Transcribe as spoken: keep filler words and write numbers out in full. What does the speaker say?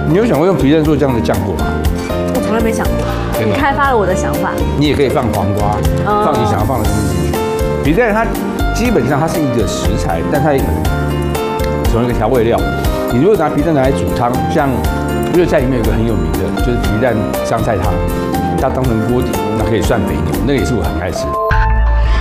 你有想过用皮蛋做这样的酱过吗？ 我从来没想过，你开发了我的想法。 你也可以放黄瓜，放你想要放的东西进去。皮蛋它基本上它是一个食材，但它成为一个调味料。你如果拿皮蛋拿来煮汤，像粤菜里面有个很有名的，就是皮蛋香菜汤，它当成锅底，那可以涮肥牛，那个也是我很爱吃的。